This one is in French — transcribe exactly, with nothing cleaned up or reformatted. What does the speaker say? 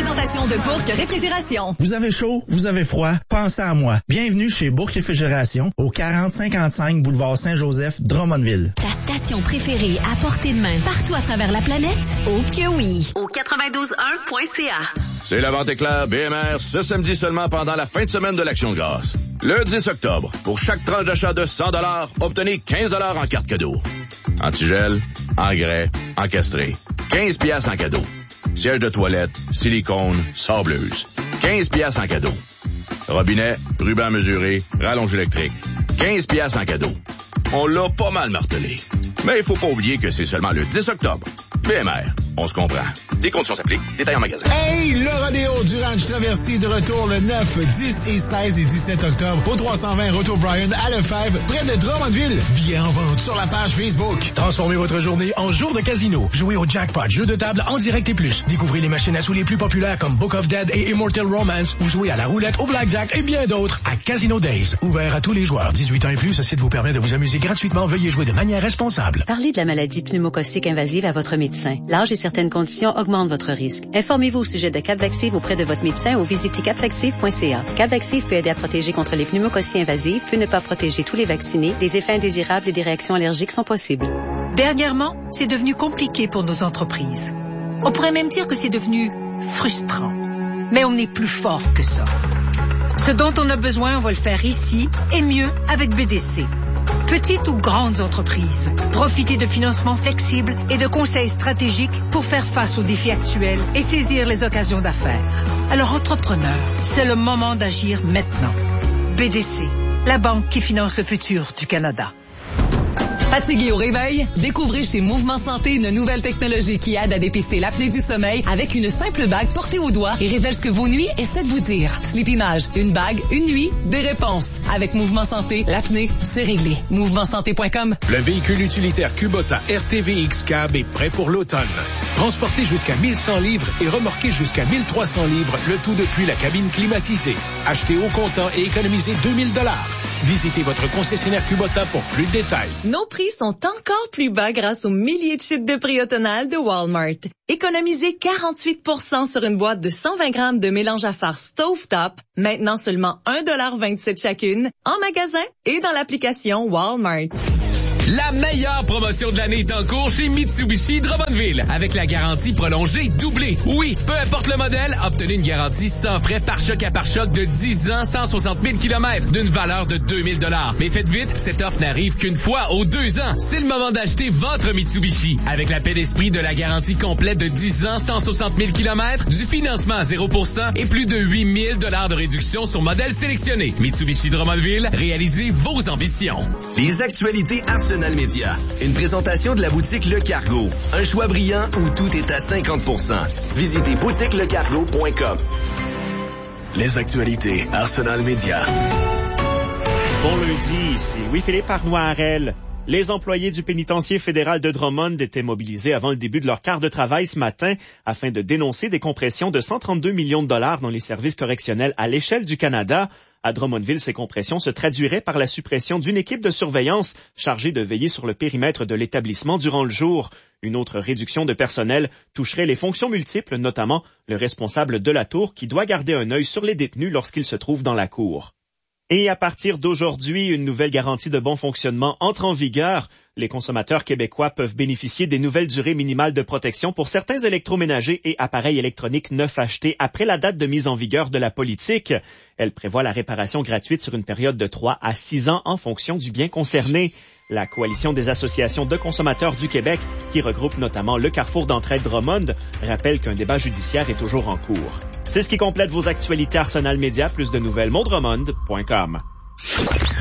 présentation de Bourque Réfrigération. Vous avez chaud, vous avez froid, pensez à moi. Bienvenue chez Bourque Réfrigération au quarante cinquante-cinq boulevard Saint-Joseph, Drummondville. Ta station préférée à portée de main partout à travers la planète? Oh que oui! Au quatre-vingt-douze un point c a. C'est la vente éclair B M R ce samedi seulement pendant la fin de semaine de l'Action de grâce. Le dix octobre, pour chaque tranche d'achat de cent dollars, obtenez quinze dollars en carte cadeau. Antigel, engrais, encastré. quinze piastres en cadeau. Siège de toilette, silicone, sableuse. quinze piastres en cadeau. Robinet, ruban mesuré, rallonge électrique. quinze piastres en cadeau. On l'a pas mal martelé. Mais il faut pas oublier que c'est seulement le dix octobre. B M R, on se comprend. Des conditions s'appliquent. Détails en magasin. Hey, le rodéo du Ranch Traversier de retour le neuf, dix et seize et dix-sept octobre au trois cent vingt Route O'Brien à Lefebvre, près de Drummondville. Billets en vente sur la page Facebook. Transformez votre journée en jour de casino. Jouez au jackpot, jeu de table en direct et plus. Découvrez les machines à sous les plus populaires comme Book of Dead et Immortal Romance ou jouez à la roulette, au blackjack et bien d'autres à Casino Days. Ouvert à tous les joueurs. dix-huit ans et plus, ce site vous permet de vous amuser gratuitement. Veuillez jouer de manière responsable. Parlez de la maladie pneumococcique invasive à votre médecin. L'âge et certaines conditions augmentent votre risque. Informez-vous au sujet de Capvaxive auprès de votre médecin ou visitez capvaxive point c a. Capvaxive peut aider à protéger contre les pneumococcies invasives, peut ne pas protéger tous les vaccinés. Des effets indésirables et des réactions allergiques sont possibles. Dernièrement, c'est devenu compliqué pour nos entreprises. On pourrait même dire que c'est devenu frustrant. Mais on est plus fort que ça. Ce dont on a besoin, on va le faire ici et mieux avec B D C. Petites ou grandes entreprises, profitez de financements flexibles et de conseils stratégiques pour faire face aux défis actuels et saisir les occasions d'affaires. Alors, entrepreneurs, c'est le moment d'agir maintenant. B D C, la banque qui finance le futur du Canada. Fatigué au réveil? Découvrez chez Mouvement Santé une nouvelle technologie qui aide à dépister l'apnée du sommeil avec une simple bague portée au doigt et révèle ce que vos nuits essaient de vous dire. Sleepinage, une bague, une nuit, des réponses. Avec Mouvement Santé, l'apnée, c'est réglé. mouvement santé point com. Le véhicule utilitaire Kubota R T V X Cab est prêt pour l'automne. Transporté jusqu'à mille cent livres et remorqué jusqu'à mille trois cents livres, le tout depuis la cabine climatisée. Achetez au comptant et économisez deux mille dollars. Visitez votre concessionnaire Kubota pour plus de détails. Nos prix sont encore plus bas grâce aux milliers de chutes de prix automnales de Walmart. Économisez quarante-huit pour cent sur une boîte de cent vingt grammes de mélange à farce Stovetop, maintenant seulement un dollar vingt-sept chacune, en magasin et dans l'application Walmart. La meilleure promotion de l'année est en cours chez Mitsubishi Drummondville avec la garantie prolongée doublée. Oui, peu importe le modèle, obtenez une garantie sans frais pare-choc à pare-choc de dix ans, cent soixante mille kilomètres d'une valeur de deux mille dollars. Mais faites vite, cette offre n'arrive qu'une fois aux deux ans. C'est le moment d'acheter votre Mitsubishi avec la paix d'esprit de la garantie complète de dix ans, cent soixante mille kilomètres, du financement à zéro pour cent et plus de huit mille dollars de réduction sur modèles sélectionnés. Mitsubishi Drummondville, réalisez vos ambitions. Les actualités Arsenal Média. Une présentation de la boutique Le Cargo. Un choix brillant où tout est à cinquante pour cent. Visitez boutique le cargo point com. Les actualités Arsenal Média. Bon lundi, ici Louis-Philippe Arnoirel. Les employés du pénitencier fédéral de Drummond étaient mobilisés avant le début de leur quart de travail ce matin afin de dénoncer des compressions de cent trente-deux millions de dollars dans les services correctionnels à l'échelle du Canada. À Drummondville, ces compressions se traduiraient par la suppression d'une équipe de surveillance chargée de veiller sur le périmètre de l'établissement durant le jour. Une autre réduction de personnel toucherait les fonctions multiples, notamment le responsable de la tour qui doit garder un œil sur les détenus lorsqu'ils se trouvent dans la cour. Et à partir d'aujourd'hui, une nouvelle garantie de bon fonctionnement entre en vigueur. Les consommateurs québécois peuvent bénéficier des nouvelles durées minimales de protection pour certains électroménagers et appareils électroniques neufs achetés après la date de mise en vigueur de la politique. Elle prévoit la réparation gratuite sur une période de trois à six ans en fonction du bien concerné. La Coalition des associations de consommateurs du Québec, qui regroupe notamment le Carrefour d'entraide Drummond, rappelle qu'un débat judiciaire est toujours en cours. C'est ce qui complète vos actualités Arsenal Média. Plus de nouvelles, mondromond point com.